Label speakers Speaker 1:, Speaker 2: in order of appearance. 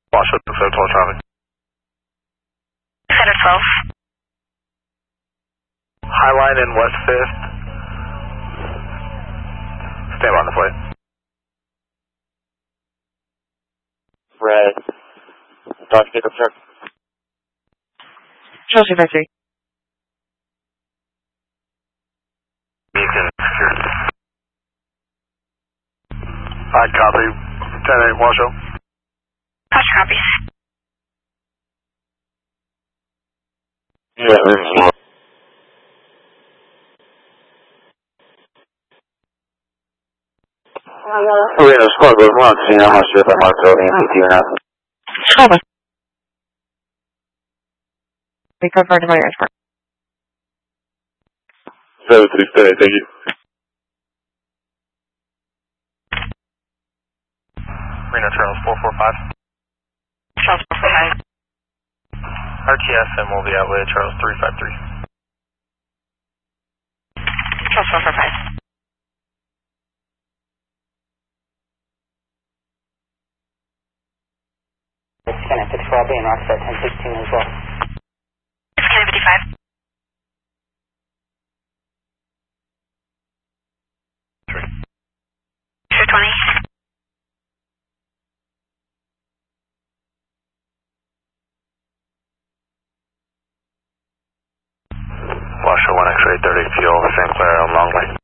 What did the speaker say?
Speaker 1: Washoe 12 traffic.
Speaker 2: Center 12.
Speaker 1: Highline in West 5th. Stand by on the flight.
Speaker 3: Red. Dodge pickup truck.
Speaker 4: Chelsea 53.
Speaker 1: Beacon secure. I copy. 10-8 Washoe.
Speaker 2: Roger, copy.
Speaker 3: Yeah, that's we're in a squad goes wrong, so I'm not sure if I'm on so AMPT or not.
Speaker 4: Scrabble. We covered my airport.
Speaker 3: 767, thank you.
Speaker 1: Reno Charles 445.
Speaker 2: Charles 445.
Speaker 1: RTSM will be out with Charles 353.
Speaker 2: Charles 445.
Speaker 5: It's Scanner 612 and Rockset 1016 as well.
Speaker 2: Scanner 55. 220.
Speaker 1: Washoe 1 X-ray 30 fuel, St. Clair on Longley.